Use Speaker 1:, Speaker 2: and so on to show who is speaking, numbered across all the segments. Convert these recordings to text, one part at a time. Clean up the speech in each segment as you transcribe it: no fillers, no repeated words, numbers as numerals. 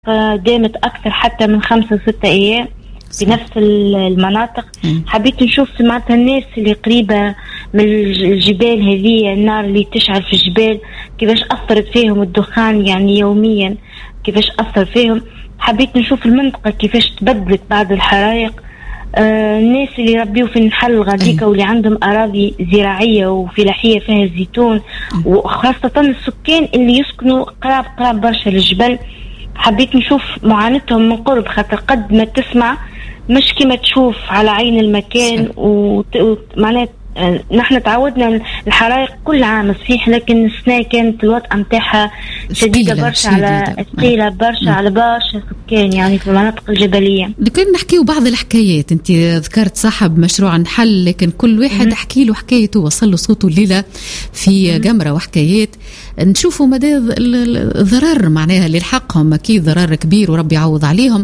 Speaker 1: دامت أكثر حتى من 5 و6 أيام في نفس المناطق. حبيت نشوف معناتها الناس اللي قريبة من الجبال هذه، النار اللي تشعل في الجبال كيفاش أثرت فيهم الدخان يعني يوميا، كيفاش أثر فيهم. حبيت نشوف المنطقة كيفاش تبدلت بعد الحرائق. الناس اللي ربيوا في النحل غاديكا واللي عندهم أراضي زراعية وفلاحية فيها الزيتون، وخاصة السكان اللي يسكنوا قراب برشا للجبل. حبيت نشوف معاناتهم من قرب، خاطر قد ما تسمع مش كما تشوف على عين المكان. ومعنات نحن تعودنا الحرائق كل عام صحيح، لكن السنة كانت الوطأة متاعها شديدة برشا، على ثقيلة برشا على برشا سكان يعني في المناطق الجبلية.
Speaker 2: لكن نحكيو بعض الحكايات. انت ذكرت صاحب مشروع نحل، لكن كل واحد حكي له حكايته، وصل له صوته الليلة في جمرة وحكايات. نشوفوا مدى الضرر معناها اللي لحقهم، أكيد ضرر كبير وربي يعوض عليهم.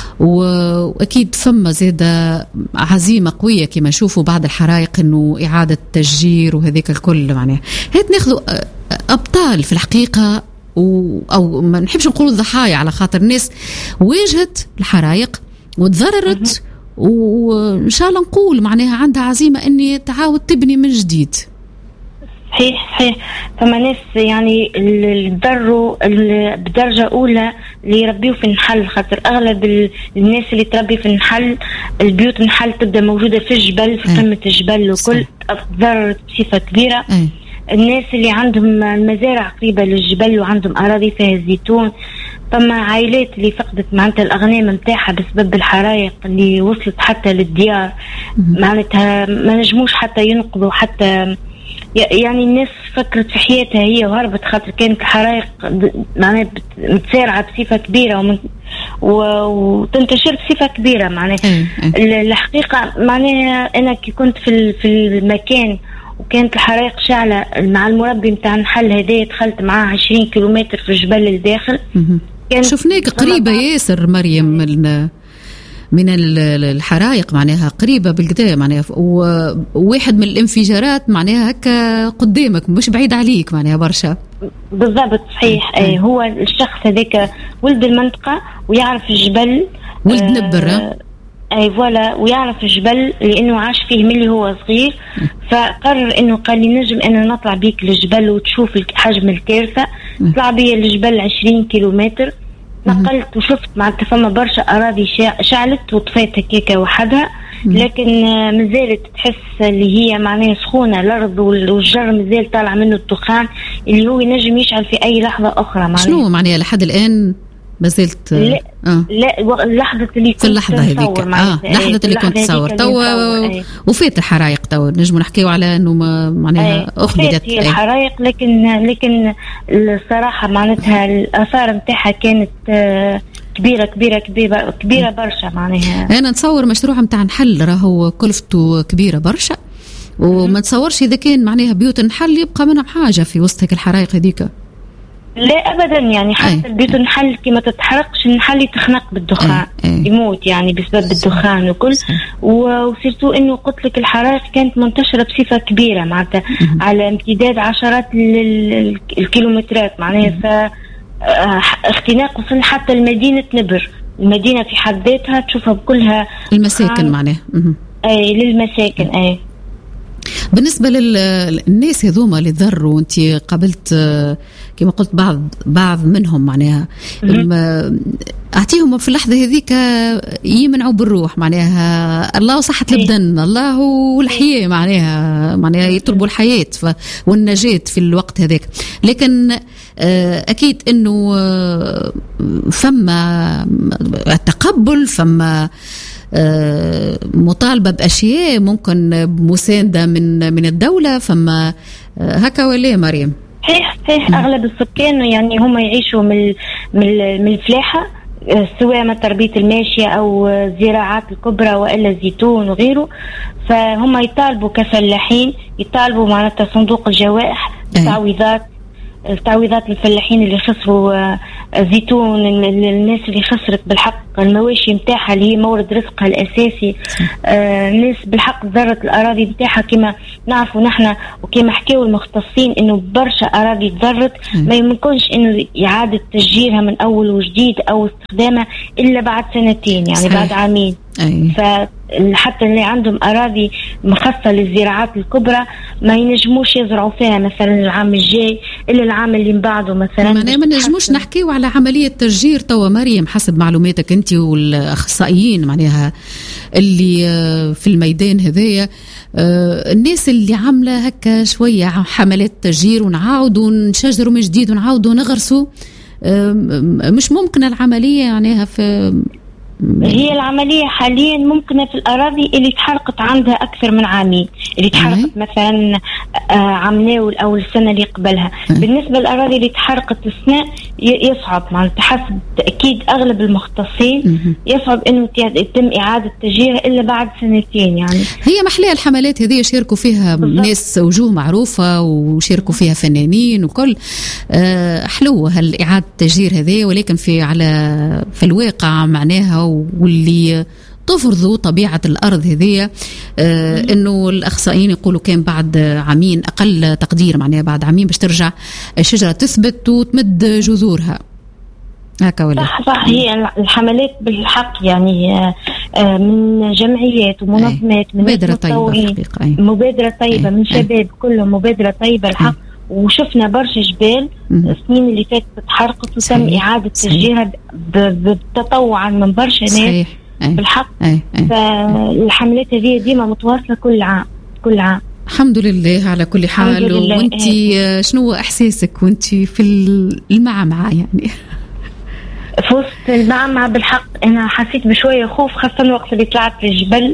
Speaker 2: وأكيد فما زيادة عزيمة قوية كما نشوفوا بعد الحرائق إنه إعادة تشجير وهذيك الكل. معناها هات ناخذوا أبطال في الحقيقة، أو ما نحبش نقول ضحايا، على خاطر الناس واجهت الحرائق وتضررت، وإن شاء الله نقول معناها عندها عزيمة إني تعاود تبني من جديد.
Speaker 1: صحيح. فما ناس يعني الضروا بدرجة أولى اللي يربيوا في النحل، خاطر أغلب الناس اللي تربي في النحل البيوت النحل تبدأ موجودة في الجبل، في قمة الجبل، وكل تضررت بصفة كبيرة. الناس اللي عندهم مزارع قريبة للجبل وعندهم أراضي فيها الزيتون، فما عائلات اللي فقدت معناتها الأغنام متاعها بسبب الحرائق اللي وصلت حتى للديار. معناتها ما نجموش حتى ينقذوا، حتى يعني الناس فكرت في حياتها هي وهربت، خاطر كانت الحرائق معناتها متسارعة بصفة كبيرة وتنتشر بصفة كبيرة. معناها الحقيقة معناها أنا كي كنت في المكان وكانت الحرائق شعلة مع المربي متاع النحل هذا، دخلت معاه 20 كيلومتر في الجبل الداخل.
Speaker 2: شفناك قريبة ياسر مريم من الحرائق، معناها قريبة بالقدام، معناها وواحد من الانفجارات معناها هكا قدامك مش بعيد عليك معناها برشا.
Speaker 1: بالضبط صحيح. هو الشخص هذاك ولد المنطقة ويعرف الجبل،
Speaker 2: ولد نبر
Speaker 1: فوالا، ويعرف الجبل لأنه عاش فيه من اللي هو صغير. فقرر إنه قال لي نجم أنا نطلع بيك للجبل وتشوف حجم الكارثة. طلع بي الجبل 20 كيلومتر، نقلت وشفت مع فما برشا أراضي شعلت وطفيت هكاكا وحدها، لكن مازالت تحس اللي هي معناها سخونة الأرض، والجر مازال طالع منه الدخان اللي هو ينجم يشعل في أي لحظة أخرى. معناها شنو
Speaker 2: معناها لحد الآن مازلت؟
Speaker 1: لا اللحظة اللي كنت
Speaker 2: اللحظة هذيك لحظة اللي كنت تصور توا وفات الحرائق. توا نجموا نحكيو على انه معناها اخذت
Speaker 1: الحرائق، لكن الصراحة معناتها الآثار نتاعها كانت كبيرة برشا. معناها
Speaker 2: انا نتصور مشروع متاع نحل راهو كلفته كبيرة برشا، وما تصورش اذا كان معناها بيوت النحل يبقى منهم حاجة في وسط هيك الحرائق هذيك.
Speaker 1: لا أبدا، يعني حتى البيوت النحل كي ما تتحرقش النحل يتخنق بالدخان، يموت يعني بسبب الدخان وكل. وصرتوا إنه قلت لك الحرائق كانت منتشرة بصفة كبيرة معناتها على امتداد عشرات الكيلومترات. معناها اختناق وصل حتى المدينة نبر، المدينة في حد ذاتها تشوفها بكلها
Speaker 2: المساكن معناها
Speaker 1: للمساكن.
Speaker 2: بالنسبة للناس هذوما اللي ضروا، انت قابلت كما قلت بعض منهم معناها أعطيهم في اللحظة هذيك يمنعوا بالروح، معناها الله صحة البدن، الله والحياة، معناها يطلبوا الحياة والنجاة في الوقت هذاك. لكن أكيد أنه فما التقبل، فما مطالبة بأشياء ممكن مساندة من الدولة، فما هكا ولا مريم؟
Speaker 1: صحيح. أغلب السكان يعني هم يعيشوا من الفلاحة، سواء من تربية الماشية أو الزراعات الكبرى وإلا الزيتون وغيره. فهم يطالبوا كفلاحين، يطالبوا معناتها صندوق الجوائح التعويضات للفلاحين اللي خسروا زيتون، الناس اللي خسرت بالحق المواشي متاعها اللي هي مورد رزقها الأساسي. الناس بالحق ضرت الأراضي متاعها كما نعرفوا نحن وكما حكاوا المختصين إنه برشا أراضي ضرت، ما يمكنش إنه إعادة تشجيرها من أول وجديد أو استخدامها إلا بعد سنتين، يعني صحيح. بعد عامين. فحتى اللي عندهم أراضي مخصصة للزراعات الكبرى ما ينجموش يزرعوا فيها مثلا العام الجاي إلا العام اللي من بعده مثلا.
Speaker 2: ما نجموش نحكيو على عملية تشجير توا مريم حسب معلوماتك أنت والأخصائيين معناها اللي في الميدان هذايا، الناس اللي عاملة هكا شوية حملات تشجير ونعاودوا نشجروا من جديد ونعاودوا نغرسوا، مش ممكن العملية معناها في
Speaker 1: هي العملية حاليا ممكنة في الأراضي اللي تحرقت عندها أكثر من عامين، اللي تحرقت مثلا عمناول أو السنة اللي قبلها. بالنسبة للأراضي اللي تحرقت السنة يصعب، معناتها حسب تأكيد أغلب المختصين يصعب إنه يتم إعادة تشجيرها إلا بعد سنتين. يعني
Speaker 2: هي محلية الحملات هذه يشاركوا فيها ناس وجوه معروفة وشاركوا فيها فنانين وكل حلوة هالإعادة التشجير هذه، ولكن في الواقع معناها واللي تفرضوا طبيعة الأرض هذه إنه الأخصائيين يقولوا كان بعد عامين أقل تقدير معناها بعد عامين باش ترجع الشجرة تثبت وتمد جذورها هكا ولا
Speaker 1: صح. هي الحملات بالحق يعني من جمعيات ومنظمات من
Speaker 2: مبادرة طيبة
Speaker 1: مبادرة طيبة من شباب كلهم مبادرة طيبة الحق. وشفنا برشا جبال السنين اللي فاتت تحرقت وتم إعادة تشجيرها بتطوعا من برشا ناس بالحق. فالحملات هذه ديما متواصلة كل عام.
Speaker 2: الحمد لله على كل حال. وانتي شنو إحساسك وانتي في المعمعة يعني؟
Speaker 1: في وسط المعمعة بالحق أنا حسيت بشوية خوف، خاصة وقت اللي طلعت للجبل.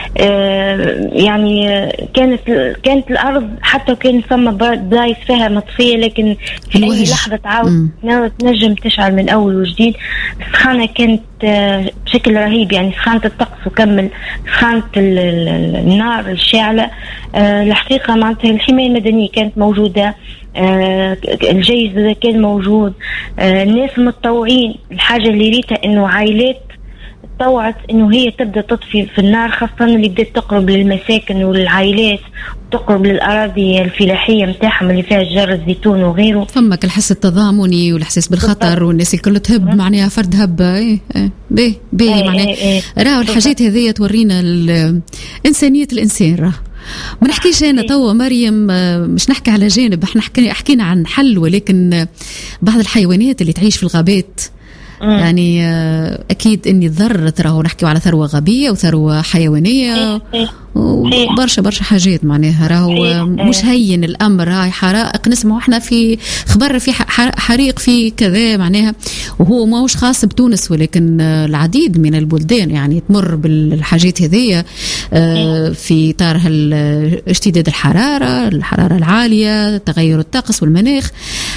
Speaker 1: يعني كانت الأرض حتى وكان ثم بلايص فيها مطفية، لكن في أي لحظة تعاود تنجم تشعل من أول وجديد. السخانة كانت بشكل رهيب، يعني سخانة الطقس وكمل سخانة النار الشاعلة. الحقيقة معناتها الحماية المدنية كانت موجودة، الجيش كان موجود، الناس المتطوعين. الحاجة اللي ريتها انه عائلات تطوعت انه هي تبدأ تطفي في النار، خاصة اللي بدأت تقرب للمساكن والعائلات وتقرب للأراضي الفلاحية متاعهم اللي فيها شجر الزيتون وغيره.
Speaker 2: فمك الحس التضامني والإحساس بالخطر والناس الكل تهب معناها فرد هبة معناها راهو الحاجات هذه تورينا إنسانية الإنسان. راه ما نحكيش أنا توا مريم مش نحكي على جانب، احنا حكينا عن حل، ولكن بعض الحيوانات اللي تعيش في الغابات يعني أكيد إني ضرت. راهو نحكي على ثروة غابية وثروة حيوانية وبرشا حاجات معناها. راهو مش هين الأمر. هاي حرائق نسمعوا احنا في خبر في حريق في كذا معناها، وهو ما هوش خاص بتونس ولكن العديد من البلدان يعني تمر بالحاجات هذه في إطار اشتداد الحرارة العالية، تغير الطقس والمناخ.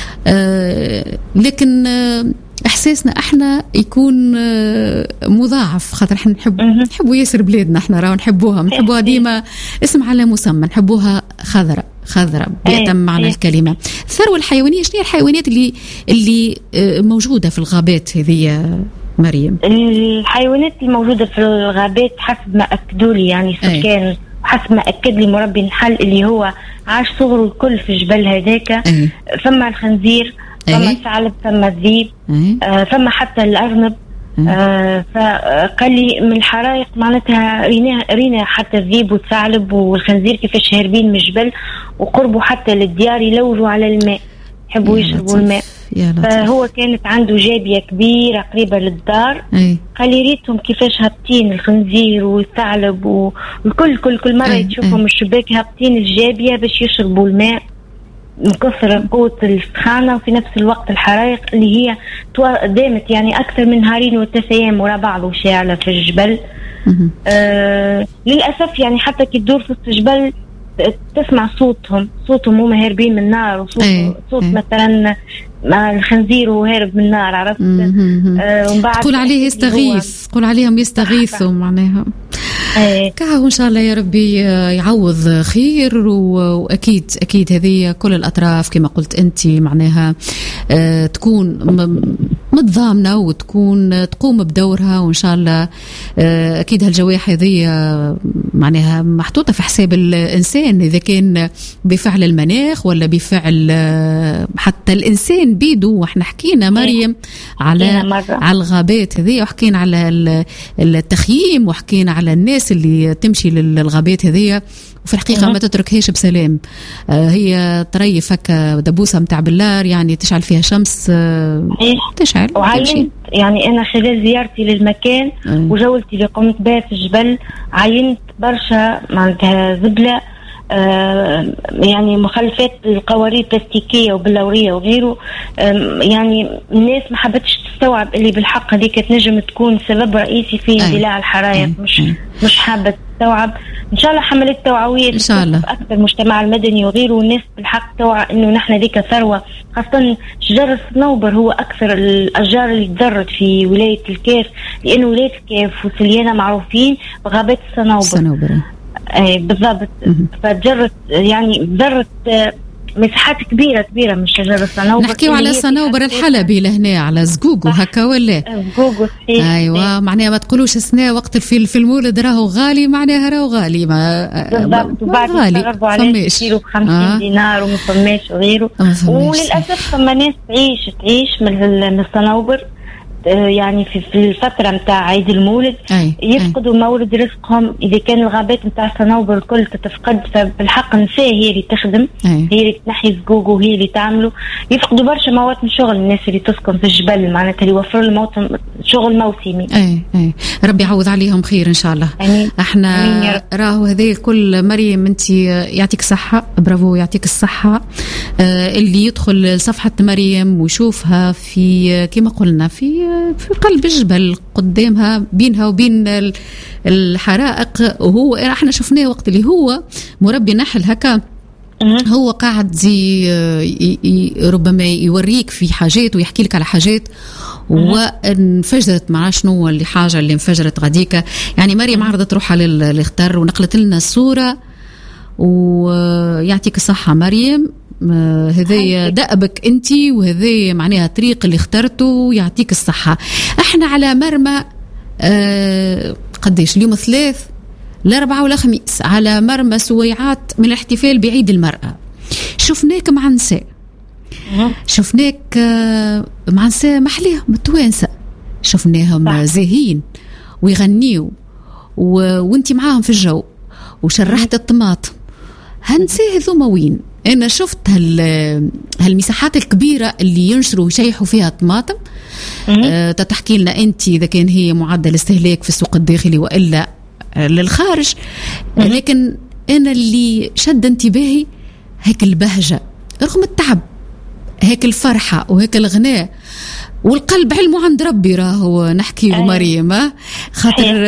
Speaker 2: لكن إحساسنا إحنا يكون مضاعف، خاطر إحنا نحبوا ياسر بلادنا. إحنا راو نحبوها ديما اسم على مسمى، نحبوها خضراء بأتم معنى الكلمة. الثروة الحيوانية، شنو هي الحيوانات اللي موجودة في الغابات هذه مريم؟
Speaker 1: الحيوانات الموجودة في الغابات حسب ما أكدوا لي يعني سكان، حسب ما أكد لي مربي النحل اللي هو عاش صغره الكل في جبل هذاك. ثم الخنزير، ثم الثعلب، ثم الذيب، ثم حتى الأرنب. فقال لي من الحرائق معناتها رينا حتى الذيب والثعلب والخنزير كيفاش هاربين من الجبل وقربوا حتى للديار يلوجوا على الماء، يحبوا يشربوا الماء. فهو كانت عنده جابية كبيرة قريبة للدار. قال لي ريتهم كيفاش هابطين الخنزير والثعلب والكل كل مرة تشوفهم الشباك هابطين الجابية باش يشربوا الماء من كثر قوة السخانة، وفي نفس الوقت الحرائق اللي هي دامت يعني أكثر من نهارين و3 أيام ورا بعض وشاعلة في الجبل. للأسف يعني حتى كي تدور في الجبل تسمع صوتهم هم هاربين من النار، وصوت مثلا مع الخنزير وهارب من النار، عرفت؟
Speaker 2: تقول عليه يستغيث، تقول عليهم يستغيثوا معناها. كاهو إن شاء الله يا ربي يعوض خير. وأكيد هذه كل الأطراف كما قلت أنت معناها تكون متضامنة وتكون تقوم بدورها، وإن شاء الله أكيد هالجوائح هذه معناها محطوطة في حساب الإنسان، إذا كان بفعل المناخ ولا بفعل حتى الإنسان بيدو. وإحنا حكينا مريم على الغابات هذه، وحكينا على التخييم، وحكينا على الناس اللي تمشي للغابات هذه وفي الحقيقة ما تتركهاش بسلام. هي طريف هكا دبوسة متاع باللار، يعني تشعل فيها شمس تشعل.
Speaker 1: وعينت يعني أنا خلال زيارتي للمكان وجولتي اللي قمت بها في الجبل عينت برشا معناتها زبلة، يعني مخلفات القوارير البلاستيكية وباللورية وغيره. يعني الناس ما حبتش تستوعب اللي بالحق هذيك تنجم تكون سبب رئيسي في اندلاع الحرائق. مش حابة تستوعب. إن شاء الله حملات توعوية
Speaker 2: إن شاء الله
Speaker 1: أكثر المجتمع المدني وغيره، والناس بالحق توعى إنه نحن ذيك ثروة، خاصة شجر الصنوبر هو أكثر الأشجار اللي تضرت في ولاية الكاف، لأنه ولاية الكاف وسليانة معروفين بغابات الصنوبر. بالضبط. فجرت يعني ضرت مساحات كبيرة من شجر الصنوبر.
Speaker 2: نحكيو على الصنوبر الحلبي لهنا، على زقوقو هكا ولا
Speaker 1: زقوقو صحيح.
Speaker 2: أيوة معناها ما تقولوش السنة وقت في المولد راهو غالي، معناها راهو غالي
Speaker 1: بالضبط. وبعد يستغربوا عليه كيلو ب50 دينار وما فماش وغيره. وللأسف فما ناس تعيش من الصنوبر، يعني في الفترة متاع عيد المولد يفقدوا مورد رزقهم. إذا كان الغابات متاع الصنوبر الكل تتفقد، فبالحق نساء هي اللي تخدم، هي اللي تنحي زقوق وهي اللي تعمله. يفقدوا برشا مواسم شغل الناس اللي تسكن في الجبل، معناتها اللي يوفروا الموسم شغل موسمي.
Speaker 2: ربي يعوض عليهم خير إن شاء الله. احنا راهو هذه كل مريم انت يعطيك الصحة، برافو يعطيك الصحة. اللي يدخل صفحة مريم ويشوفها في كما قلنا في قلب الجبل قدامها، بينها وبين الحرائق، وهو احنا شفناه وقت اللي هو مربي نحل هكا، هو قاعد ربما يوريك في حاجات ويحكي لك على حاجات، وانفجرت مع شنو اللي حاجة اللي انفجرت غديكا. يعني مريم عرضت روحها للخطر ونقلت لنا الصورة، ويعطيك الصحة مريم. هذا دأبك انتي، وهذا معناها طريق اللي اخترته، يعطيك الصحة. احنا على مرمى قديش اليوم 3 ل4 ولا 5 على مرمى سويعات من الاحتفال بعيد المرأة. شفناك مع نساء، شفناك مع نساء محليهم التوانسة، شفناهم زاهين ويغنيوا وانتي معاهم في الجو وشرحت الطماطم. هنساء هذوما وين؟ أنا شفت هالمساحات الكبيرة اللي ينشروا ويشيحوا فيها طماطم. تحكي لنا أنت إذا كان هي معدل استهلاك في السوق الداخلي وإلا للخارج. لكن أنا اللي شد انتباهي هيك البهجة رغم التعب، هيك الفرحة وهيك الغناء، والقلب علمه عند ربي راهو نحكي مريم. خاطر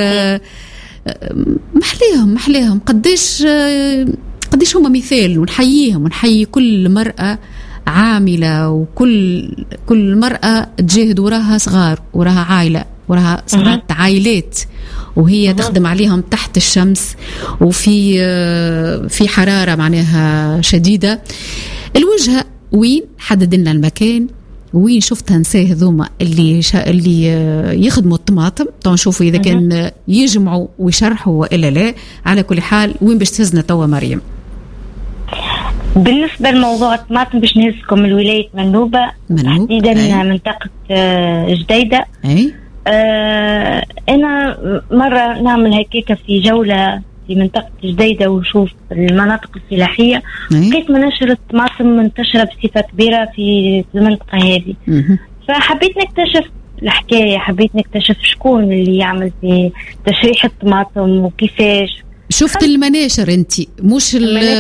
Speaker 2: محليهم قديش هم مثال، ونحييهم ونحيي كل مرأة عاملة، وكل مرأة تجاهد وراها صغار، وراها عائلة، وراها صغارات عائلات، وهي تخدم عليهم تحت الشمس وفي حرارة معناها شديدة. الوجهة وين حدد لنا المكان، وين شفتها نساء هذوما اللي يخدموا الطماطم. نشوفوا إذا كان يجمعوا ويشرحوا وإلا لا. على كل حال وين باش تهزنا توا مريم؟
Speaker 1: بالنسبة لموضوع الطماطم باش نهزكم الولاية منوبة تحديدا منطقة جديدة. أنا مرة نعمل هكيكة في جولة في منطقة جديدة ونشوف المناطق الفلاحية، لقيت مناشر الطماطم منتشرة بصفة كبيرة في المنطقة هذه. فحبيت نكتشف الحكاية، حبيت نكتشف شكون اللي يعمل في تشريح الطماطم وكيفاش.
Speaker 2: شفت المناشر انت، مش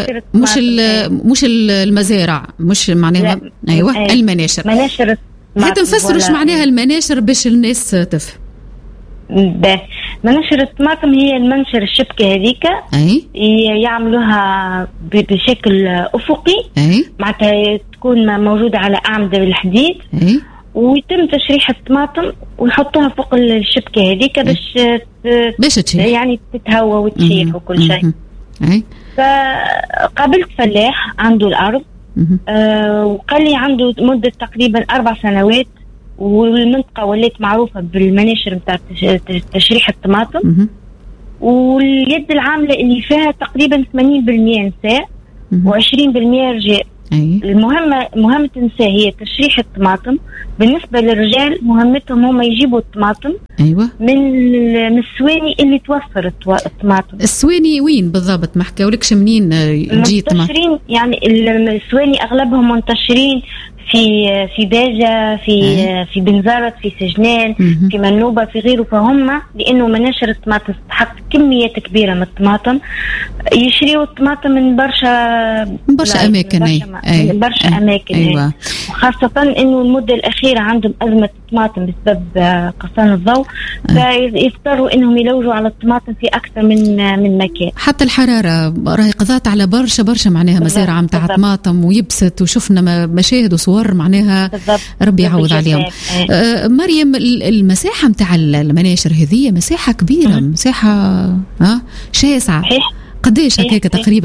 Speaker 2: المزارع، مش معناها المناشر.
Speaker 1: مناشر
Speaker 2: هات نفسروا ايش معناها المناشر باش الناس تفهم.
Speaker 1: مناشر الطماطم هي المنشر الشبكة هذيك، يعملوها بشكل أفقي، معناتها تكون موجودة على أعمدة بالحديد، ويتم تشريح الطماطم ويحطوها فوق الشبكة هذيك باش يعني تتهوى وتشيح وكل شيء. فقابلت فلاح عنده الأرض، وقال لي عنده مدة تقريبا 4 سنوات والمنطقة وليت معروفة بالمناشر متاع تشريح الطماطم. واليد العاملة اللي فيها تقريبا 80% نساء و20% رجال. مهمة النساء هي تشريح الطماطم. بالنسبة للرجال مهمتهم هم يجيبوا الطماطم من السواني اللي توفر الطماطم.
Speaker 2: السواني وين بالضبط؟ ما حكاولكش منين يجي الطماطم؟
Speaker 1: يعني السواني أغلبهم منتشرين في باجة، في بنزرت، في سجنان، في منوبة، في غيره. فهم لأنه مناشر الطماطم تستحق كميات كبيرة من الطماطم، يشريوا الطماطم من برشا أماكن. برشا أماكن.
Speaker 2: أيوة.
Speaker 1: وخاصة أنه المدة الأخيرة عندهم أزمة الطماطم بسبب قصان الضوء، فيضطروا أنهم يلوجوا على الطماطم في أكثر من مكان.
Speaker 2: حتى الحرارة راهي قضات على برشا معناها مزارع متاع طماطم ويبست، وشفنا مشاهد وصور معناها ربي يعوض عليهم. مريم، المساحة متاع المناشر هذه مساحة كبيرة، مساحة شاسعة. قديش هكاك تقريبا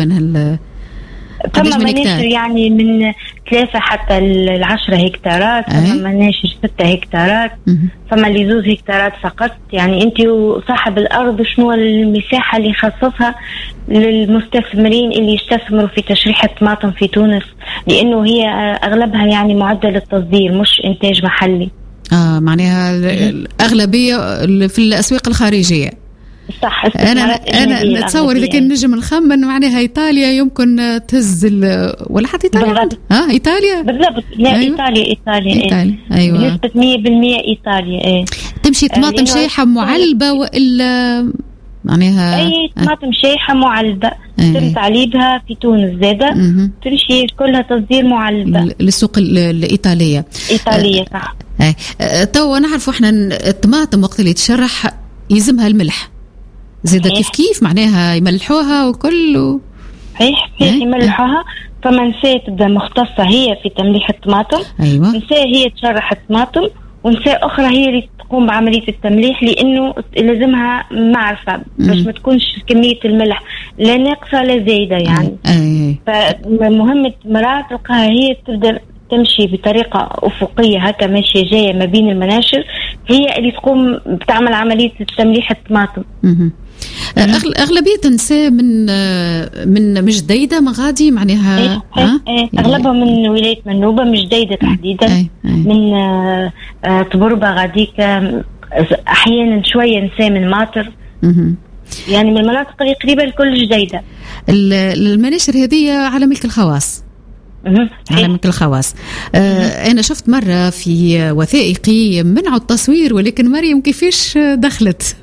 Speaker 1: ثم مناشر يعني من 3 حتى 10 هكتارات، ثم مناشر 6 هكتارات، ثم اللي 2 هكتارات فقط. يعني انت وصاحب الارض شنو المساحة اللي خصصها للمستثمرين اللي يستثمروا في تشريح الطماطم في تونس، لانه هي اغلبها يعني معدة للتصدير مش انتاج محلي.
Speaker 2: معناها الاغلبية في الاسواق الخارجية.
Speaker 1: صح.
Speaker 2: انا نتصور اذا كان نجم نخمن معناها ايطاليا يمكن تهز ولا حتى ايطاليا. ايطاليا
Speaker 1: بالضبط. لا. أيوة. ايطاليا.
Speaker 2: ايوه
Speaker 1: بنسبة 100% ايطاليا.
Speaker 2: تمشي طماطم شايحة معلبة والا معناها
Speaker 1: اي طماطم شايحة معلبة تم تعليبها في تونس زادة، تمشي كلها تصدير معلبة
Speaker 2: للسوق الإيطالية.
Speaker 1: صح.
Speaker 2: تو نعرفوا احنا الطماطم وقت اللي تشرح يلزمها الملح زادة كيف معناها يملحوها وكله.
Speaker 1: صحيح يملحوها. فما نساء تبدا مختصة هي في تمليح الطماطم.
Speaker 2: أيوة.
Speaker 1: نساء هي تشرح الطماطم، ونساء أخرى هي اللي تقوم بعملية التمليح، لأنه لازمها معرفة باش ما تكونش كمية الملح لا ناقصة لا زايدة يعني. فمهمة مرأة تلقاها هي تبدأ تمشي بطريقة أفقية هكا ماشية جاية ما بين المناشر، هي اللي تقوم بتعمل عملية تمليح الطماطم.
Speaker 2: أغلبية النساء من مجديدة مغادي معناها.
Speaker 1: أغلبهم من ولاية منوبة، مجديدة تحديدا. من تبربة غاديك، أحيانا شوية نساء من ماطر. يعني من المناطق اللي قريبة لكل جديدة.
Speaker 2: المناشر هذه على ملك الخواص. على ملك الخواص. أنا شفت مرة في وثائقي منعوا التصوير، ولكن مريم كيفاش دخلت؟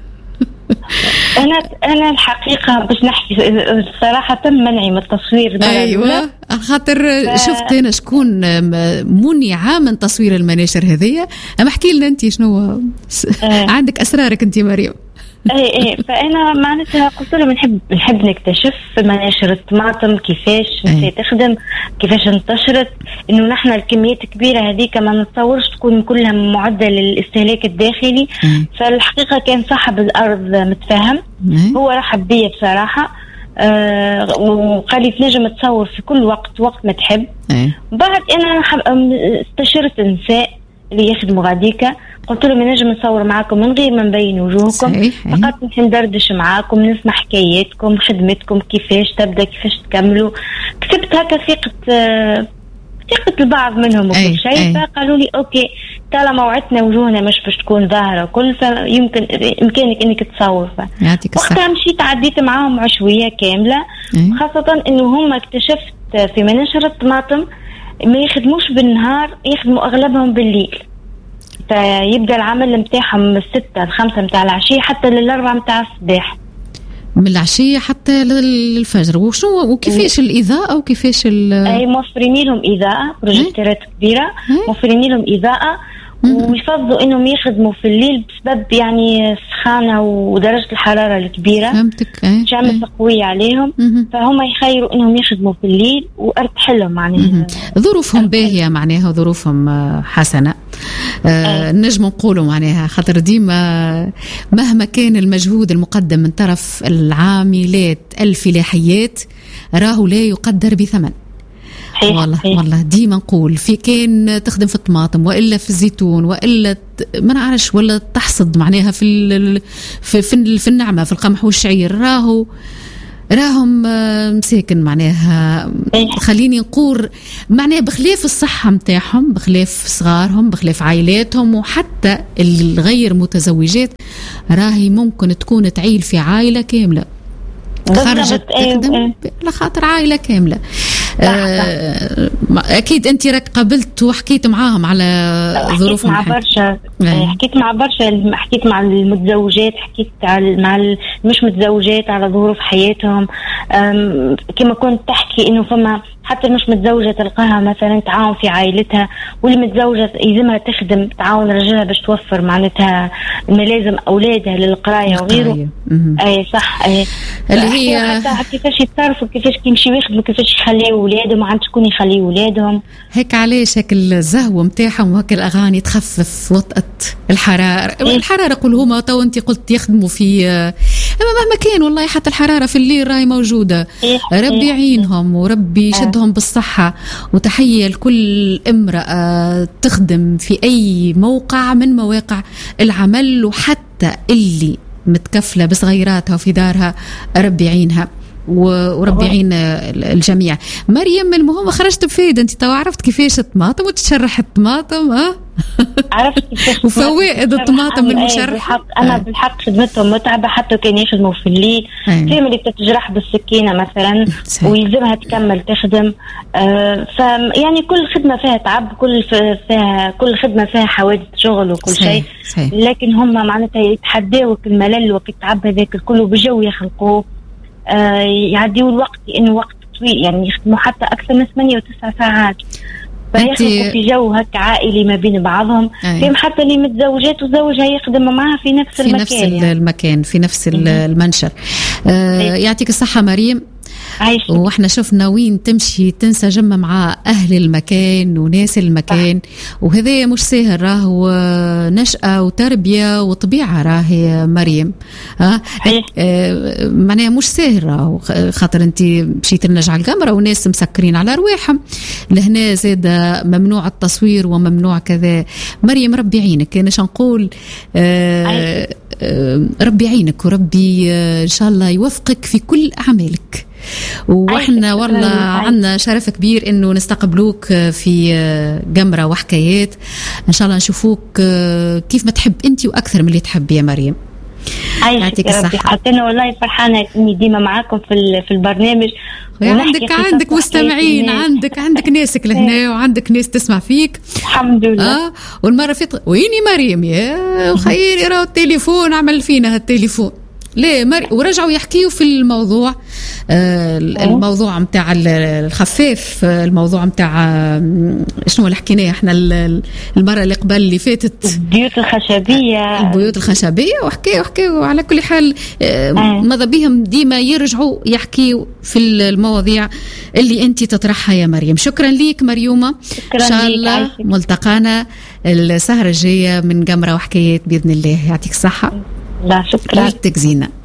Speaker 1: أنا الحقيقة باش نحكي الصراحة تم منعي من التصوير.
Speaker 2: أيوة خاطر شفت أنا شكون منع من تصوير المناشر هذه. أما احكي لنا أنت شنو عندك أسرارك أنت مريم.
Speaker 1: فأنا معناتها قلت لهم نحب نكتشف مناشر الطماطم كيفاش تخدم، كيفاش انتشرت، إنه نحن الكميات الكبيرة هذيك ما نتصورش تكون كلها معدة للاستهلاك الداخلي. فالحقيقة كان صاحب الأرض متفاهم، هو رحب بي بصراحة، وقال لي تنجم تصور في كل وقت ما تحب. بعد أنا استشرت النساء اللي يخدموا غاديكا، قلت لهم نجم نصور معاكم من غير ما نبين وجوهكم، فقط نحن ندردش معاكم، نسمع حكاياتكم، خدمتكم كيفاش تبدا، كيفاش تكملوا. كتبت هكا ثقة البعض منهم وكل شيء. فقالوا لي اوكي طالما وعدتنا وجوهنا مش باش تكون ظاهرة وكل، فيمكن امكانك انك تصور. وقتها مشيت عديت معاهم عشوية كاملة، خاصة انه هم اكتشفت في مناشر الطماطم ما يخدموش بالنهار، يخدموا اغلبهم بالليل. فيبدأ العمل متاعهم من 6 ل 5 متاع العشية حتى ل4 متاع الصباح،
Speaker 2: من العشية حتى للفجر. وشنو وكيفاش الإضاءة وكيفاش
Speaker 1: أي موفرين لهم إضاءة، بروجيكتورات كبيرة موفرين لهم إضاءة. ويفضلوا إنهم يخدموا في الليل بسبب يعني السخانة ودرجة الحرارة الكبيرة.
Speaker 2: فهمتك.
Speaker 1: شمس قوية عليهم. فهم يخيروا إنهم يخدموا في الليل وأرتاح لهم معناها.
Speaker 2: ظروفهم باهية معناها، ظروفهم حسنة. نجم نقولوا معناها خاطر ديما مهما كان المجهود المقدم من طرف العاملات الفلاحيات راهو لا يقدر بثمن. والله ديما نقول في كان تخدم في الطماطم وإلا في الزيتون وإلا ما نعرفش ولا تحصد معناها في النعمة في القمح والشعير راهم مساكن معناها. خليني نقول معناها بخلاف الصحة متاعهم، بخلاف صغارهم، بخلاف عائلاتهم، وحتى الغير متزوجات راهي ممكن تكون تعيل في عائلة كاملة خرجت تخدم لخاطر عائلة كاملة. أكيد أنت راك قابلت وحكيت معاهم على ظروفهم.
Speaker 1: حكيت مع المتزوجات، حكيت مع المش متزوجات على ظروف حياتهم. كما كنت تحكي إنه فما حتى مش متزوجة تلقاها مثلا تعاون في عائلتها، واللي متزوجة يلزمها تخدم تعاون رجلها باش توفر معناتها ملازم أولادها للقراية وغيره. أي صح. اللي هي حتى كيفاش يتصرفوا، كيفاش يمشي يخدموا، كيفاش يخليوا أولادهم، ما عندش شكون يخلي أولادهم.
Speaker 2: هيك علاش هيك الزهو متاعهم وهيك الأغاني تخفف وطأة الحرارة. الحرارة قول هما تو أنت قلت يخدموا في مهما كان والله حتى الحرارة في الليل راهي موجودة. ربي يعينهم وربي يشدهم بالصحة. وتحية لكل امرأة تخدم في أي موقع من مواقع العمل، وحتى اللي متكفلة بصغيراتها وفي دارها ربي يعينها وربي يعين الجميع. مريم المهم خرجت بفايدة، انت تو عرفت كيفاش الطماطم وتشرح الطماطم.
Speaker 1: عرفت كيفاش
Speaker 2: وفوائد الطماطم المشرحة.
Speaker 1: انا بالحق خدمتهم متعبة حتى كان يخدموا في الليل. كامل اللي تتجرح بالسكينة مثلا ويلزمها تكمل تخدم. يعني كل خدمة فيها تعب، كل خدمة فيها حوادث شغل وكل شيء. لكن هم معناتها يتحداوا الملل وقت التعب هذاك الكل بجو يخلقوه. يعديوا الوقت لأنه وقت طويل، يعني يخدموا حتى أكثر من 8 و9 ساعات، فيخلقوا في جو هك عائلي ما بين بعضهم. فيهم حتى اللي متزوجات وزوجها يخدم معها في نفس المكان
Speaker 2: في نفس المنشر. يعطيك الصحة مريم. واحنا شفنا وين تمشي تنسجم مع أهل المكان وناس المكان. وهذا مش سهل، راهو نشأة وتربية وطبيعة راهي مريم. معناها مش سهل، راهو خاطر انت مشيت لنجع القمرة وناس مسكرين على رواحهم لهنا، زاد ممنوع التصوير وممنوع كذا. مريم ربي يعينك، انا شنقول ربي يعينك وربي إن شاء الله يوفقك في كل أعمالك. وإحنا والله عنا شرف كبير إنه نستقبلوك في قمرة وحكايات. إن شاء الله نشوفوك كيف ما تحب أنت وأكثر من اللي تحب يا مريم.
Speaker 1: يعطيك الصحة. حتى أنا والله فرحانة إني ديما معاكم في البرنامج.
Speaker 2: عندك مستمعين، عندك ناسك لهنا وعندك ناس تسمع فيك
Speaker 1: الحمد لله.
Speaker 2: والمرة في ويني مريم يا خير يراو التليفون عمل فينا هالتليفون ليه ورجعوا يحكيوا في الموضوع. الموضوع متاع الخفاف، الموضوع متاع شنو اللي حكيناه احنا المرة اللي قبل اللي فاتت، البيوت الخشبية وحكيوا على كل حال. ماذا بهم ديما يرجعوا يحكيوا في المواضيع اللي انت تطرحها يا مريم. شكرا ليك مريومة. ان شاء الله ملتقانا السهرة الجاية من قمرة وحكايات بإذن الله. يعطيك الصحة.
Speaker 1: لا شكرا.
Speaker 2: ليلتك زينة.